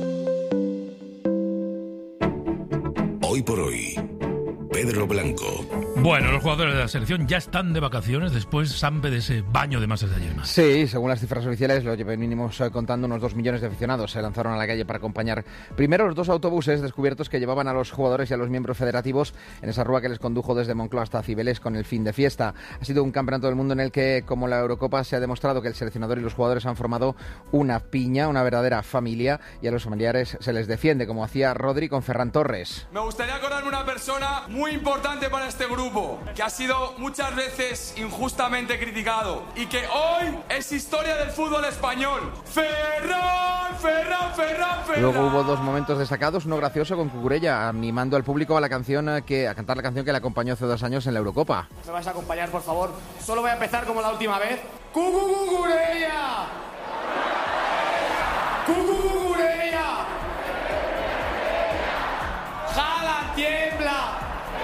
Hoy por hoy, Pedro Blanco. Bueno, los jugadores de la selección ya están de vacaciones después, Sampe, de ese baño de masas de ayer. Sí, según las cifras oficiales, lo venimos contando, unos 2 millones de aficionados se lanzaron a la calle para acompañar primero los 2 autobuses descubiertos que llevaban a los jugadores y a los miembros federativos en esa rúa que les condujo desde Moncloa hasta Cibeles con el fin de fiesta. Ha sido un campeonato del mundo en el que, como la Eurocopa, se ha demostrado que el seleccionador y los jugadores han formado una piña, una verdadera familia, y a los familiares se les defiende, como hacía Rodri con Ferran Torres. Me gustaría acordarme una persona muy importante para este grupo, que ha sido muchas veces injustamente criticado y que hoy es historia del fútbol español. Ferran. Luego hubo 2 momentos destacados, uno gracioso con Cucurella animando al público a cantar la canción que le acompañó hace 2 años en la Eurocopa. ¿Me vais a acompañar, por favor? Solo voy a empezar como la última vez. ¡Cucurella! ¡Cucurella! ¡Jala, tiembla!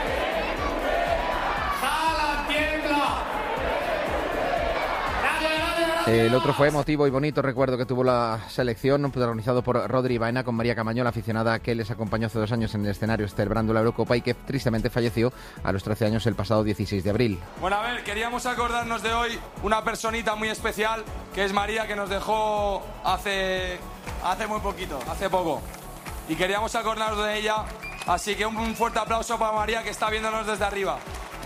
El otro fue emotivo y bonito recuerdo que tuvo la selección, protagonizado por Rodri y Baena, con María Camaño, la aficionada que les acompañó hace 2 años en el escenario celebrando la Eurocopa y que tristemente falleció a los 13 años el pasado 16 de abril. Bueno, a ver, queríamos acordarnos de hoy una personita muy especial, que es María, que nos dejó hace muy poquito, hace poco. Y queríamos acordarnos de ella, así que un fuerte aplauso para María, que está viéndonos desde arriba.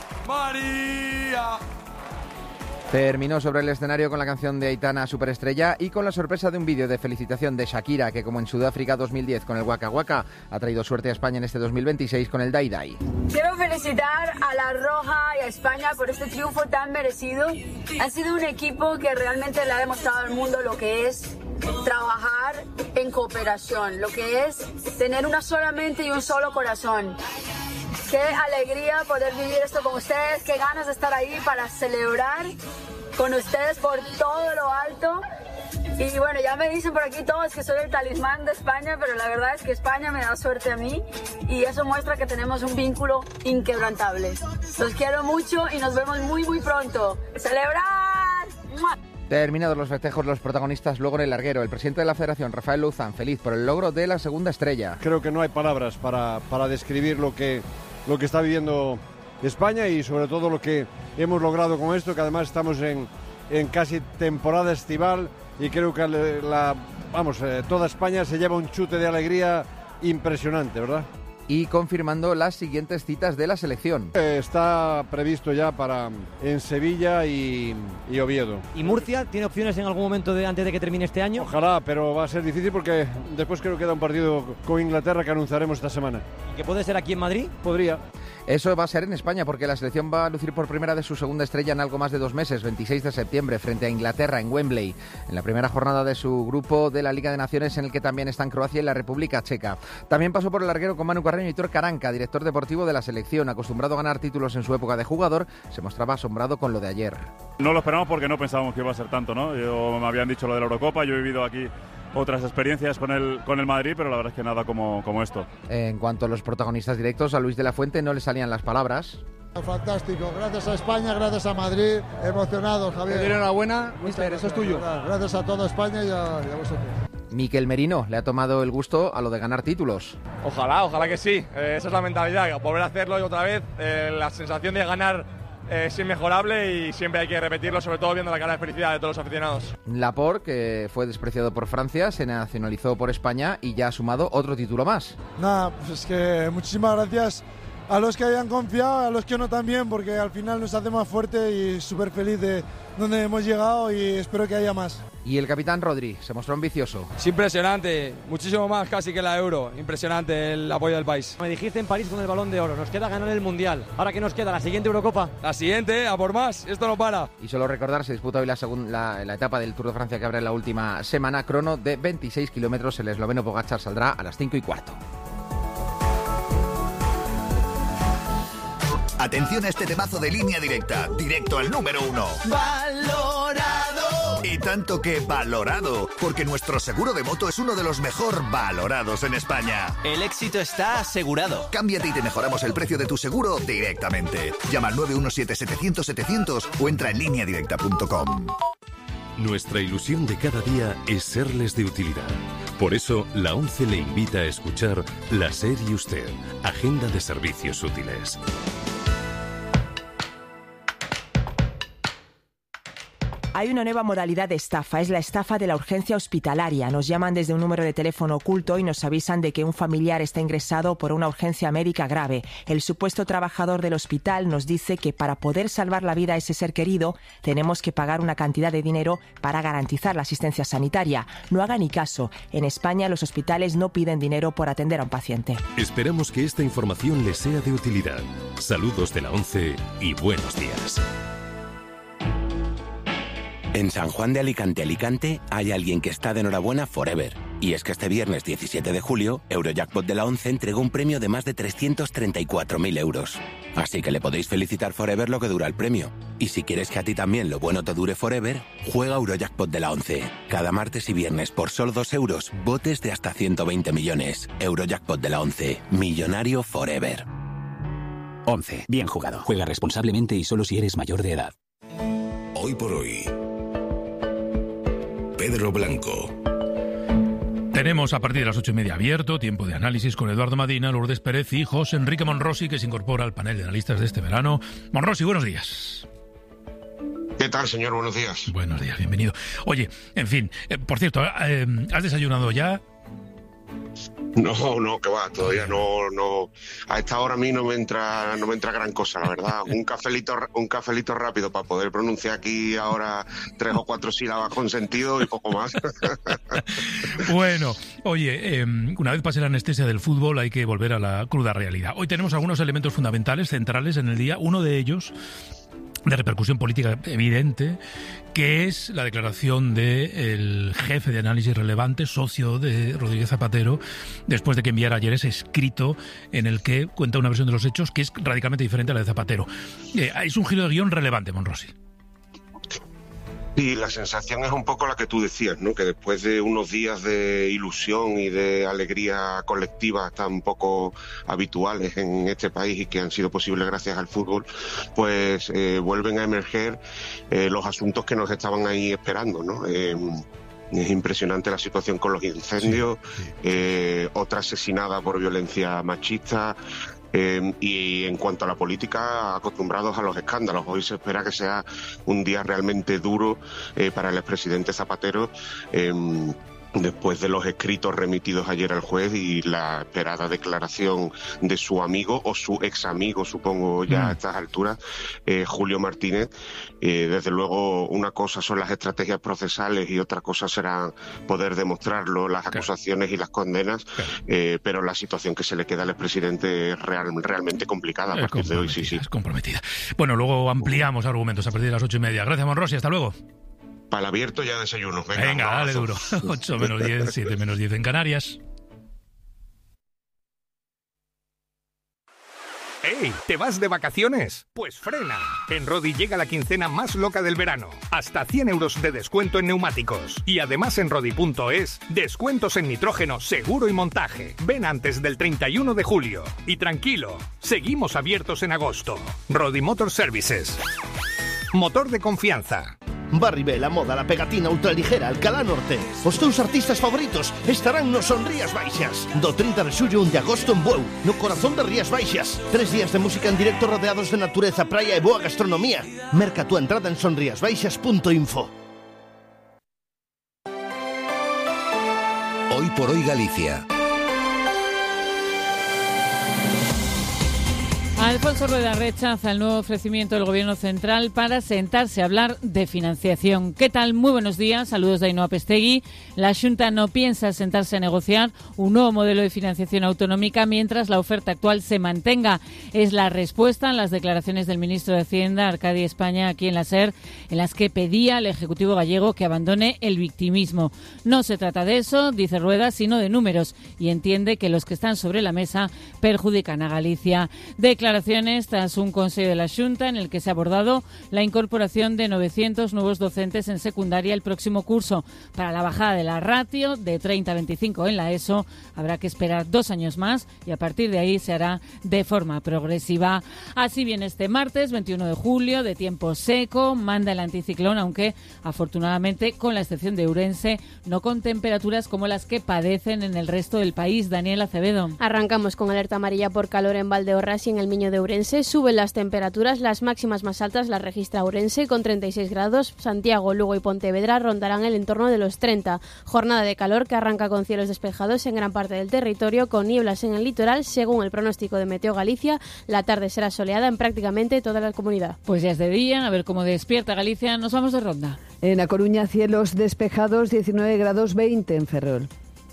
¡María! Terminó sobre el escenario con la canción de Aitana, Superestrella, y con la sorpresa de un vídeo de felicitación de Shakira, que como en Sudáfrica 2010 con el Waka Waka, ha traído suerte a España en este 2026 con el Dai Dai. Quiero felicitar a La Roja y a España por este triunfo tan merecido. Ha sido un equipo que realmente le ha demostrado al mundo lo que es trabajar en cooperación, lo que es tener una sola mente y un solo corazón. Qué alegría poder vivir esto con ustedes, qué ganas de estar ahí para celebrar con ustedes por todo lo alto. Y bueno, ya me dicen por aquí todos que soy el talismán de España, pero la verdad es que España me da suerte a mí y eso muestra que tenemos un vínculo inquebrantable. Los quiero mucho y nos vemos muy muy pronto. ¡Celebrar! ¡Mua! Terminados los festejos, los protagonistas luego en el larguero. El presidente de la Federación, Rafael Louzán, feliz por el logro de la segunda estrella. Creo que no hay palabras para describir lo que está viviendo España y sobre todo lo que hemos logrado con esto, que además estamos en casi temporada estival y creo que toda España se lleva un chute de alegría impresionante, ¿verdad? Y confirmando las siguientes citas de la selección. Está previsto ya en Sevilla y Oviedo. ¿Y Murcia tiene opciones en algún momento antes de que termine este año? Ojalá, pero va a ser difícil porque después creo que queda un partido con Inglaterra que anunciaremos esta semana. ¿Y que puede ser aquí en Madrid? Podría. Eso va a ser en España porque la selección va a lucir por primera vez su segunda estrella en algo más de 2 meses, 26 de septiembre, frente a Inglaterra en Wembley, en la primera jornada de su grupo de la Liga de Naciones, en el que también están Croacia y la República Checa. También pasó por el larguero con Manu Parreño. Aitor Caranca, director deportivo de la selección, acostumbrado a ganar títulos en su época de jugador, se mostraba asombrado con lo de ayer. No lo esperamos porque no pensábamos que iba a ser tanto, ¿no? Me habían dicho lo de la Eurocopa, yo he vivido aquí otras experiencias con el Madrid, pero la verdad es que nada como esto. En cuanto a los protagonistas directos, a Luis de la Fuente no le salían las palabras. Fantástico, gracias a España, gracias a Madrid, emocionados, Javier. Te doy enhorabuena, mister, eso es tuyo. Gracias a toda España y a vosotros. Mikel Merino le ha tomado el gusto a lo de ganar títulos. Ojalá que sí, esa es la mentalidad, volver a hacerlo y otra vez, la sensación de ganar es inmejorable y siempre hay que repetirlo, sobre todo viendo la cara de felicidad de todos los aficionados. Laporte, que fue despreciado por Francia, se nacionalizó por España y ya ha sumado otro título más. Nada, pues es que muchísimas gracias a los que hayan confiado, a los que no también, porque al final nos hace más fuerte y súper feliz de donde hemos llegado y espero que haya más. Y el capitán Rodri se mostró ambicioso. Es impresionante, muchísimo más casi que la Euro, impresionante el apoyo del país. Me dijiste en París con el Balón de Oro, nos queda ganar el Mundial. ¿Ahora qué nos queda? ¿La siguiente Eurocopa? La siguiente, a por más, esto no para. Y solo recordar, se disputa hoy la etapa del Tour de Francia que abre la última semana, crono de 26 kilómetros, el esloveno Pogačar saldrá a las 5:15. Atención a este temazo de Línea Directa, directo al número 1. ¡Valorado! Y tanto que valorado, porque nuestro seguro de moto es uno de los mejor valorados en España. El éxito está asegurado. Cámbiate y te mejoramos el precio de tu seguro directamente. Llama al 917-700-700 o entra en lineadirecta.com. Nuestra ilusión de cada día es serles de utilidad. Por eso, la ONCE le invita a escuchar La SER y Usted, Agenda de Servicios Útiles. Hay una nueva modalidad de estafa, es la estafa de la urgencia hospitalaria. Nos llaman desde un número de teléfono oculto y nos avisan de que un familiar está ingresado por una urgencia médica grave. El supuesto trabajador del hospital nos dice que para poder salvar la vida a ese ser querido tenemos que pagar una cantidad de dinero para garantizar la asistencia sanitaria. No haga ni caso. En España los hospitales no piden dinero por atender a un paciente. Esperamos que esta información les sea de utilidad. Saludos de la ONCE y buenos días. En San Juan de Alicante hay alguien que está de enhorabuena forever. Y es que este viernes 17 de julio, Eurojackpot de la ONCE entregó un premio de más de 334.000 euros. Así que le podéis felicitar forever lo que dura el premio. Y si quieres que a ti también lo bueno te dure forever, juega Eurojackpot de la ONCE. Cada martes y viernes por solo 2 euros, botes de hasta 120 millones. Eurojackpot de la ONCE. Millonario forever. 11. Bien jugado. Juega responsablemente y solo si eres mayor de edad. Hoy por hoy. Pedro Blanco. Tenemos a partir de las 8:30 abierto, tiempo de análisis con Eduardo Madina, Lourdes Pérez y José Enrique Monrosi, que se incorpora al panel de analistas de este verano. Monrosi, buenos días. ¿Qué tal, señor? Buenos días. Buenos días, bienvenido. Oye, en fin, por cierto, ¿has desayunado ya? No, que va, todavía no. A esta hora a mí no me entra gran cosa, la verdad. Un cafelito rápido para poder pronunciar aquí ahora 3 o 4 sílabas con sentido y poco más. Bueno, oye, una vez pase la anestesia del fútbol hay que volver a la cruda realidad. Hoy tenemos algunos elementos fundamentales, centrales en el día. Uno de ellos, de repercusión política evidente, que es la declaración del jefe de análisis relevante, socio de Rodríguez Zapatero, después de que enviara ayer ese escrito en el que cuenta una versión de los hechos que es radicalmente diferente a la de Zapatero. Es un giro de guión relevante, Monrosi. Sí, la sensación es un poco la que tú decías, ¿no? Que después de unos días de ilusión y de alegría colectiva tan poco habituales en este país y que han sido posibles gracias al fútbol, pues vuelven a emerger los asuntos que nos estaban ahí esperando, ¿no? Es impresionante la situación con los incendios, otra asesinada por violencia machista. Y en cuanto a la política, acostumbrados a los escándalos. Hoy se espera que sea un día realmente duro para el expresidente Zapatero, después de los escritos remitidos ayer al juez y la esperada declaración de su amigo o su ex amigo, supongo ya a estas alturas, Julio Martínez. Desde luego, una cosa son las estrategias procesales y otra cosa será poder demostrarlo, las acusaciones y las condenas, pero la situación que se le queda al expresidente es realmente complicada a partir de hoy. Sí. Es comprometida. Bueno, luego ampliamos argumentos a partir de las 8:30. Gracias, Monrosi. Hasta luego. Para el abierto ya desayuno. Venga, dale duro. 8 menos 10, 7 menos 10 en Canarias. ¡Ey! ¿Te vas de vacaciones? Pues frena. En Rodi llega la quincena más loca del verano. Hasta 100 euros de descuento en neumáticos. Y además en Rodi.es, descuentos en nitrógeno, seguro y montaje. Ven antes del 31 de julio. Y tranquilo, seguimos abiertos en agosto. Rodi Motor Services. Motor de confianza. Barribé, la moda, la pegatina ultraligera, Alcalá Norte. Os teus artistas favoritos estarán no Son Rías Baixas. Do 30 de xullo 1 de agosto en Bueu, no corazón de Rías Baixas. 3 días de música en directo rodeados de natureza, praia e boa gastronomía. Merca tu entrada en sonriasbaixas.info. Hoy por hoy Galicia. Alfonso Rueda rechaza el nuevo ofrecimiento del Gobierno Central para sentarse a hablar de financiación. ¿Qué tal? Muy buenos días. Saludos de Ainhoa Pestegui. La Xunta no piensa sentarse a negociar un nuevo modelo de financiación autonómica mientras la oferta actual se mantenga. Es la respuesta a las declaraciones del ministro de Hacienda, Arcadi España, aquí en la SER, en las que pedía al Ejecutivo gallego que abandone el victimismo. No se trata de eso, dice Rueda, sino de números, y entiende que los que están sobre la mesa perjudican a Galicia. Declaraciones tras un consejo de la Xunta en el que se ha abordado la incorporación de 900 nuevos docentes en secundaria el próximo curso. Para la bajada de la ratio de 30 a 25 en la ESO habrá que esperar 2 años más y a partir de ahí se hará de forma progresiva. Así bien, este martes 21 de julio, de tiempo seco, manda el anticiclón, aunque afortunadamente, con la excepción de Ourense, no con temperaturas como las que padecen en el resto del país. Daniel Acevedo. Arrancamos con alerta amarilla por calor en Valdeorras y en el Miño de Ourense. Suben las temperaturas, las máximas más altas las registra Ourense con 36 grados. Santiago, Lugo y Pontevedra rondarán el entorno de los 30. Jornada de calor que arranca con cielos despejados en gran parte del territorio, con nieblas en el litoral. Según el pronóstico de Meteo Galicia, la tarde será soleada en prácticamente toda la comunidad. Pues ya es de día, a ver cómo despierta Galicia. Nos vamos de ronda. En A Coruña, cielos despejados, 19 grados 20 en Ferrol.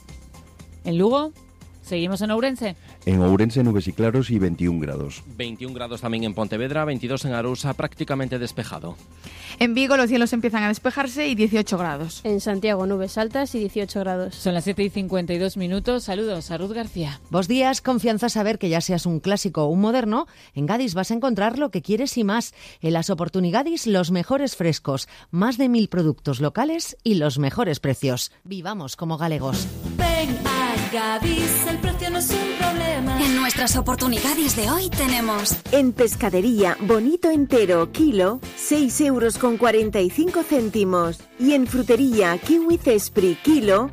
En Lugo, seguimos en Ourense. En Ourense, nubes y claros y 21 grados. 21 grados también en Pontevedra, 22 en Arousa, prácticamente despejado. En Vigo los cielos empiezan a despejarse y 18 grados. En Santiago, nubes altas y 18 grados. Son las 7:52. Saludos a Ruth García. Bos días, confianza saber que ya seas un clásico o un moderno, en Gadis vas a encontrar lo que quieres y más. En las Oportunigadis, los mejores frescos, más de 1000 productos locales y los mejores precios. Vivamos como galegos. Ven a Gadis, el precio no es un problema. En nuestras Oportunidades de hoy tenemos... En pescadería, bonito entero, kilo, 6,45 €. Y en frutería, kiwi cespri, kilo,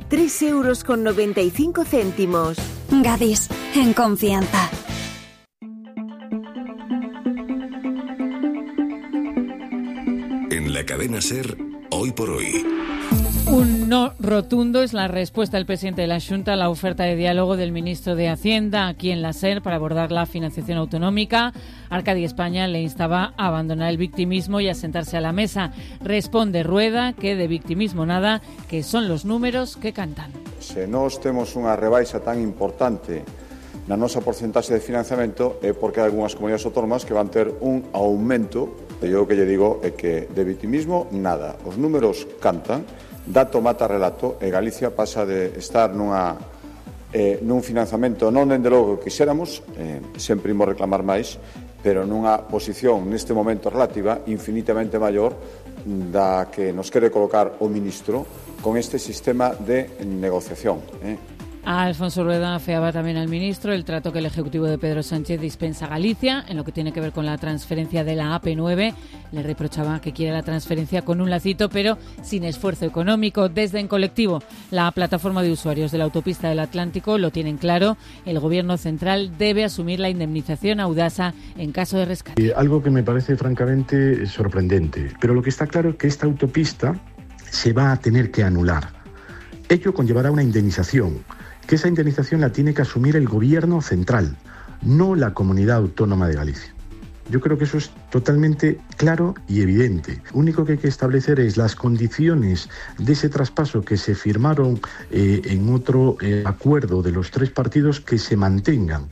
3,95 €. Gadis, en confianza. En la cadena SER, hoy por hoy. Un no rotundo es la respuesta del presidente de la Xunta a la oferta de diálogo del ministro de Hacienda aquí en la SER para abordar la financiación autonómica. Arcadi España le instaba a abandonar el victimismo y a sentarse a la mesa. Responde Rueda que de victimismo nada, que son los números que cantan. Se nós temos unha rebaixa tan importante na nosa porcentaxe de financiamento é porque hai algunhas comunidades autónomas que van ter un aumento. E eu o que lle digo é que de victimismo nada. Os números cantan. Dato mata relato e Galicia pasa de estar nun financiamento non dende logo que quixéramos, sempre imos reclamar máis, pero nunha posición neste momento relativa infinitamente maior da que nos quere colocar o ministro con este sistema de negociación. A Alfonso Rueda afeaba también al ministro el trato que el Ejecutivo de Pedro Sánchez dispensa a Galicia en lo que tiene que ver con la transferencia de la AP9. Le reprochaba que quiere la transferencia con un lacito, pero sin esfuerzo económico. Desde En Colectivo, la plataforma de usuarios de la autopista del Atlántico, lo tienen claro. El Gobierno central debe asumir la indemnización a Audasa en caso de rescate. Algo que me parece francamente sorprendente. Pero lo que está claro es que esta autopista se va a tener que anular. Ello conllevará una indemnización, que esa indemnización la tiene que asumir el Gobierno central, no la Comunidad Autónoma de Galicia. Yo creo que eso es totalmente claro y evidente. Lo único que hay que establecer es las condiciones de ese traspaso que se firmaron en otro acuerdo de los 3 partidos que se mantengan.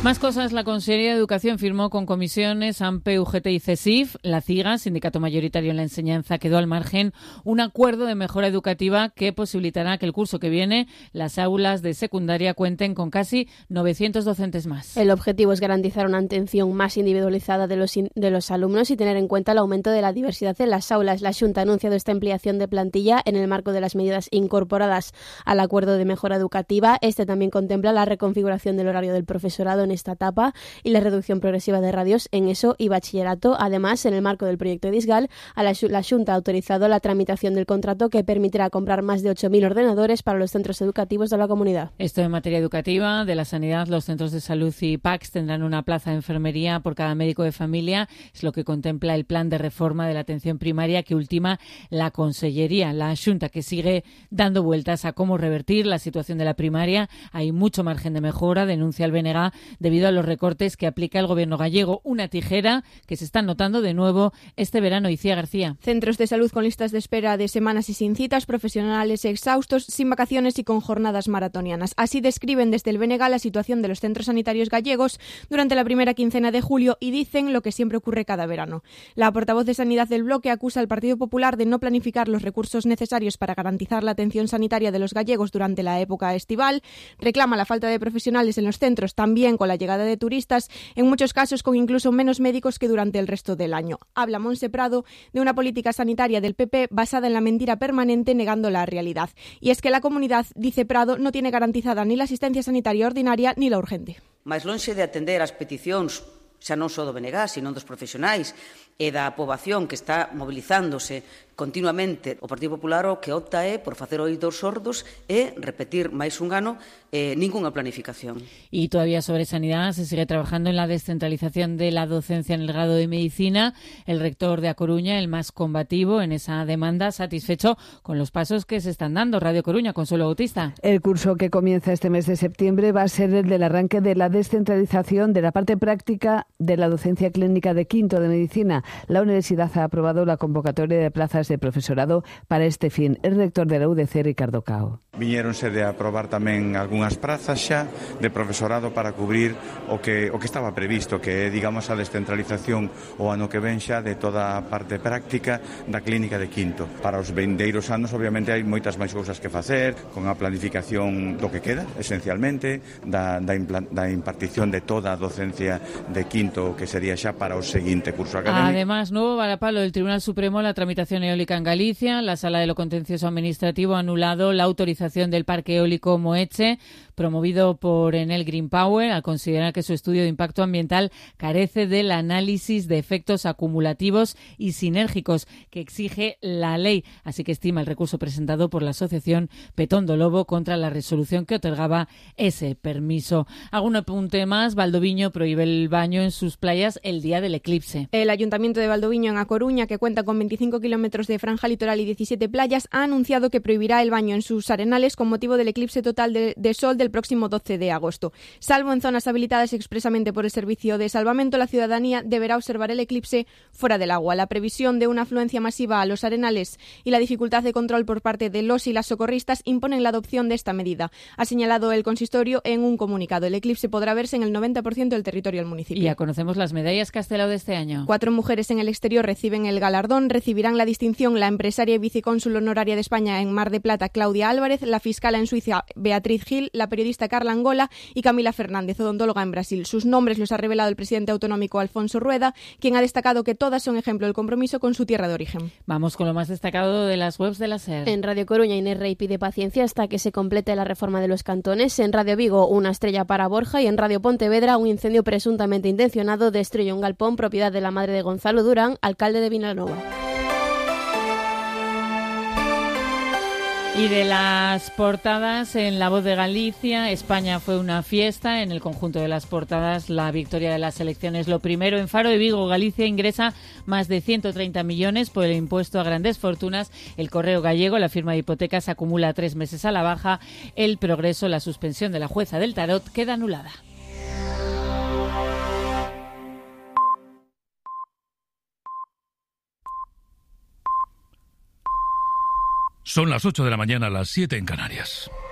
Más cosas. La Consellería de Educación firmó con comisiones AMPE, UGT y CESIF. La CIGA, sindicato mayoritario en la enseñanza, quedó al margen un acuerdo de mejora educativa que posibilitará que el curso que viene las aulas de secundaria cuenten con casi 900 docentes más. El objetivo es garantizar una atención más individualizada de los alumnos y tener en cuenta el aumento de la diversidad en las aulas. La Xunta ha anunciado esta ampliación de plantilla en el marco de las medidas incorporadas al acuerdo de mejora educativa. Este también contempla la reconfiguración del horario del profesorado en esta etapa y la reducción progresiva de radios en ESO y bachillerato. Además, en el marco del proyecto Edisgal, la Xunta ha autorizado la tramitación del contrato que permitirá comprar más de 8.000 ordenadores para los centros educativos de la comunidad. Esto en materia educativa. De la sanidad, los centros de salud y PACs tendrán una plaza de enfermería por cada médico de familia. Es lo que contempla el plan de reforma de la atención primaria que ultima la Consellería. La Xunta, que sigue dando vueltas a cómo revertir la situación de la primaria. Hay mucho margen de mejora, denuncia el BNG, debido a los recortes que aplica el gobierno gallego. Una tijera que se está notando de nuevo este verano. Icía García. Centros de salud con listas de espera de semanas y sin citas, profesionales exhaustos, sin vacaciones y con jornadas maratonianas. Así describen desde el BNG la situación de los centros sanitarios gallegos durante la primera quincena de julio y dicen lo que siempre ocurre cada verano. La portavoz de Sanidad del bloque acusa al Partido Popular de no planificar los recursos necesarios para garantizar la atención sanitaria de los gallegos durante la época estival. Reclama la falta de profesionales en los centros, también con la llegada de turistas, en muchos casos con incluso menos médicos que durante el resto del año. Habla Montse Prado de una política sanitaria del PP basada en la mentira permanente, negando la realidad. Y es que la comunidad, dice Prado, no tiene garantizada ni la asistencia sanitaria ordinaria ni la urgente. Mais lonxe de atender as peticións xa non só do BNG, sino dos profesionais e da poboación que está mobilizándose continuamente, o Partido Popular o que opta é por facer oídos sordos e repetir máis un ano ningunha planificación. Y todavía sobre sanidad, se sigue trabajando en la descentralización de la docencia en el grado de medicina. El rector de A Coruña, el más combativo en esa demanda, satisfecho con los pasos que se están dando. Radio Coruña, Consuelo Bautista. El curso que comienza este mes de septiembre va a ser el del arranque de la descentralización de la parte práctica de la docencia clínica de quinto de medicina. La universidad ha aprobado la convocatoria de plazas de profesorado para este fin. El rector de la UDC, Ricardo Cao. Viñéronse de aprobar tamén algunhas prazas xa de profesorado para cubrir o que estaba previsto, que é, digamos, a descentralización o ano que ven xa de toda a parte práctica da clínica de quinto. Para os vindeiros anos, obviamente, hai moitas máis cousas que facer, con a planificación do que queda, esencialmente, da impartición de toda a docencia de quinto, que sería xa para o seguinte curso académico. Además, nuevo varapalo del Tribunal Supremo la tramitación eólica en Galicia. La Sala de lo Contencioso Administrativo ha anulado la autorización del parque eólico Moeche, promovido por Enel Green Power, al considerar que su estudio de impacto ambiental carece del análisis de efectos acumulativos y sinérgicos que exige la ley. Así que estima el recurso presentado por la asociación Petondo Lobo contra la resolución que otorgaba ese permiso. Algún apunte más. Valdoviño prohíbe el baño en sus playas el día del eclipse. El Ayuntamiento de Valdoviño, en A Coruña, que cuenta con 25 kilómetros de franja litoral y 17 playas, ha anunciado que prohibirá el baño en sus arenales con motivo del eclipse total de sol del próximo 12 de agosto. Salvo en zonas habilitadas expresamente por el Servicio de Salvamento, la ciudadanía deberá observar el eclipse fuera del agua. La previsión de una afluencia masiva a los arenales y la dificultad de control por parte de los y las socorristas imponen la adopción de esta medida. Ha señalado el consistorio en un comunicado. El eclipse podrá verse en el 90% del territorio del municipio. Y ya conocemos las medallas Castelao de este año. 4 mujeres en el exterior reciben el galardón. Recibirán la distinción la empresaria y vicecónsul honoraria de España en Mar de Plata, Claudia Álvarez, la fiscala en Suiza, Beatriz Gil, la periodista Carla Angola y Camila Fernández, odontóloga en Brasil. Sus nombres los ha revelado el presidente autonómico Alfonso Rueda, quien ha destacado que todas son ejemplo del compromiso con su tierra de origen. Vamos con lo más destacado de las webs de la SER. En Radio Coruña, Inés Rey pide paciencia hasta que se complete la reforma de los cantones. En Radio Vigo, una estrella para Borja. Y en Radio Pontevedra, un incendio presuntamente intencionado destruye un galpón propiedad de la madre de Gonzalo Durán, alcalde de Vilanova. Y de las portadas, en La Voz de Galicia, España fue una fiesta. En el conjunto de las portadas, la victoria de la selección es lo primero. En Faro de Vigo, Galicia ingresa más de 130 millones por el impuesto a grandes fortunas. El Correo Gallego, la firma de hipotecas, acumula 3 meses a la baja. El Progreso, la suspensión de la jueza del Tarot, queda anulada. Son las 8 de la mañana, las 7 en Canarias.